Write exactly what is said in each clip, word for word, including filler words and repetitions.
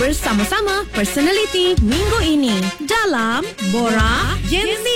bersama-sama personaliti minggu ini dalam Borak Gen Z.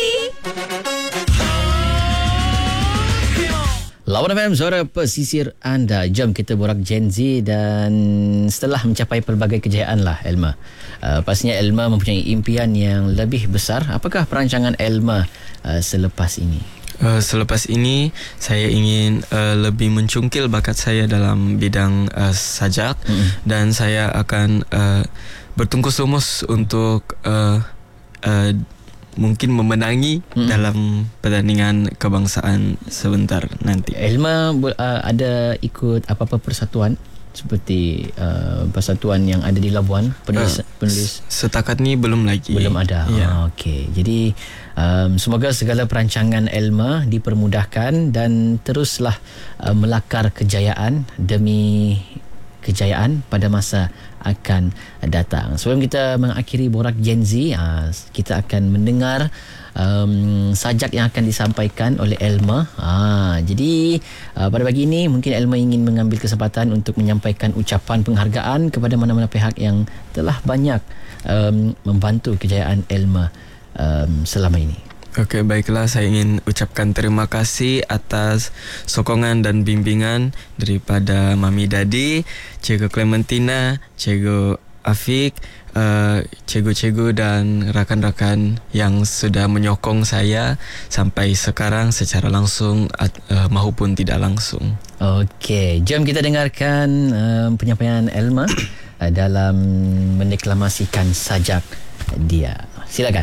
Lawan F M, suara pesisir anda. Jom kita borak Gen Z. Dan setelah mencapai pelbagai kejayaan lah Elma, uh, pastinya Elma mempunyai impian yang lebih besar. Apakah perancangan Elma uh, selepas ini? Uh, selepas ini saya ingin uh, lebih mencungkil bakat saya dalam bidang uh, sajak, mm. dan saya akan uh, bertungkus lumus untuk uh, uh, mungkin memenangi mm. dalam pertandingan kebangsaan sebentar nanti. Elma uh, ada ikut apa-apa persatuan seperti uh, persatuan yang ada di Labuan, penulis, uh, penulis? Setakat ni belum lagi. Belum ada. Ya. Oh, okey. Jadi um, semoga segala perancangan Elma dipermudahkan dan teruslah uh, melakar kejayaan demi kejayaan pada masa akan datang. Sebelum kita mengakhiri borak Gen Z, uh, kita akan mendengar um, sajak yang akan disampaikan oleh Elma. Uh, jadi uh, pada pagi ini mungkin Elma ingin mengambil kesempatan untuk menyampaikan ucapan penghargaan kepada mana-mana pihak yang telah banyak um, membantu kejayaan Elma um, selama ini. Okey, baiklah, saya ingin ucapkan terima kasih atas sokongan dan bimbingan daripada Mami Dadi, Cikgu Clementina, Cikgu Afiq, uh, cikgu-cikgu dan rakan-rakan yang sudah menyokong saya sampai sekarang secara langsung uh, maupun tidak langsung. Okey, jom kita dengarkan uh, penyampaian Elma uh, dalam mendeklamasikan sajak dia. Silakan.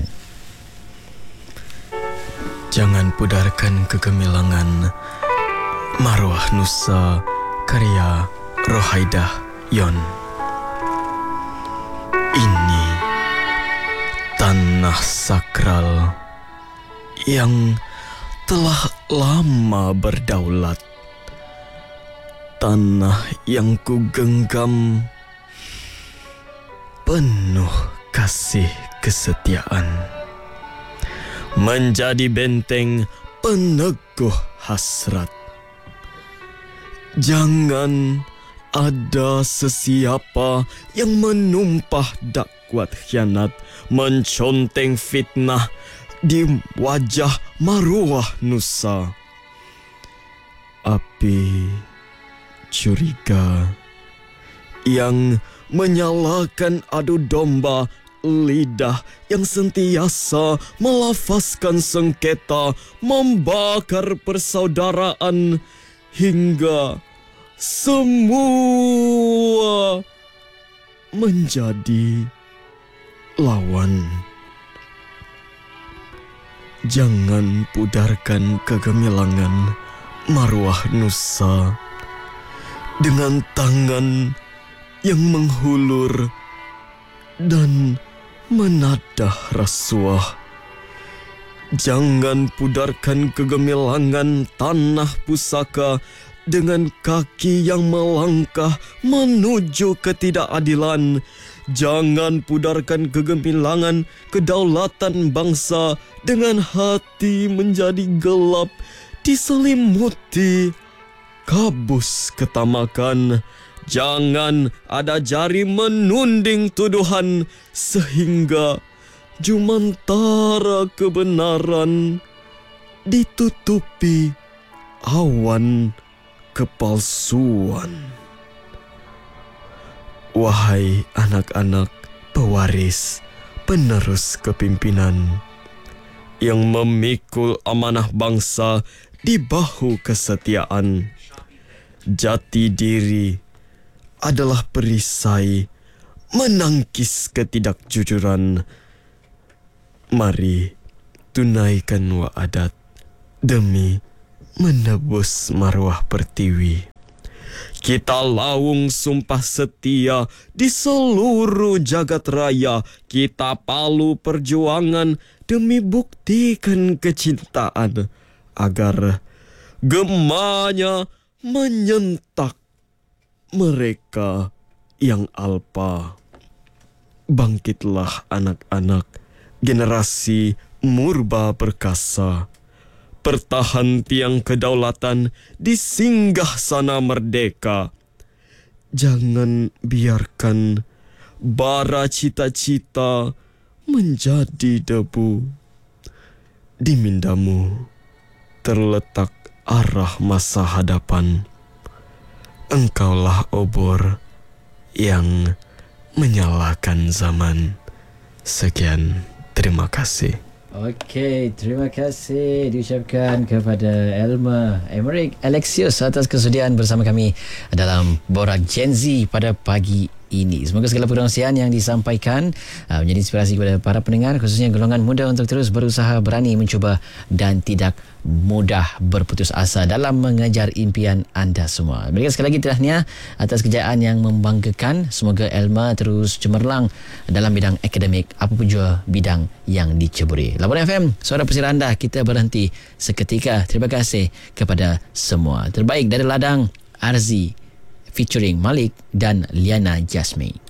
Jangan pudarkan kegemilangan, maruah nusa, karya Rohaidah Yon. Ini tanah sakral yang telah lama berdaulat, tanah yang ku genggam penuh kasih kesetiaan, menjadi benteng peneguh hasrat. Jangan ada sesiapa yang menumpah dakwat khianat, menconteng fitnah di wajah maruah nusa. Api curiga yang menyalakan adu domba, lidah yang sentiasa melafazkan sengketa, membakar persaudaraan hingga semua menjadi lawan. Jangan pudarkan kegemilangan maruah nusa dengan tangan yang menghulur dan menadah rasuah. Jangan pudarkan kegemilangan tanah pusaka dengan kaki yang melangkah menuju ketidakadilan. Jangan pudarkan kegemilangan kedaulatan bangsa dengan hati menjadi gelap diselimuti kabus ketamakan. Jangan ada jari menunding tuduhan sehingga jumantara kebenaran ditutupi awan kepalsuan. Wahai anak-anak pewaris penerus kepimpinan yang memikul amanah bangsa di bahu kesetiaan, jati diri adalah perisai menangkis ketidakjujuran. Mari tunaikan wa'adat demi menebus maruah pertiwi. Kita lawung sumpah setia di seluruh jagat raya. Kita palu perjuangan demi buktikan kecintaan agar gemanya menyentak mereka yang alpa. Bangkitlah anak-anak generasi murba perkasa. Pertahan tiang kedaulatan di singgah sana merdeka. Jangan biarkan bara cita-cita menjadi debu. Di mindamu terletak arah masa hadapan. Engkaulah obor yang menyalakan zaman. Sekian, terima kasih. Okey, terima kasih diucapkan kepada Elma Emerick Alexius atas kesudian bersama kami dalam Borak Gen Z pada pagi ini. Semoga segala perkongsian yang disampaikan uh, menjadi inspirasi kepada para pendengar, khususnya golongan muda, untuk terus berusaha, berani mencuba dan tidak mudah berputus asa dalam mengejar impian anda semua. Berikan sekali lagi tahniah atas kejayaan yang membanggakan. Semoga Elma terus cemerlang dalam bidang akademik, apapun jua bidang yang diceburi. Labuan F M, suara pesir anda, kita berhenti seketika. Terima kasih kepada semua. Terbaik dari ladang Arzi featuring Malik dan Liana Jasmine.